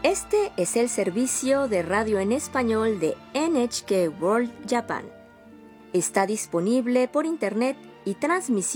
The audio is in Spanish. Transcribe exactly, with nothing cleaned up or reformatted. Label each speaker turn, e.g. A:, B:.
A: Este es el servicio de radio en español de N H K World Japan. Está disponible por internet y transmisión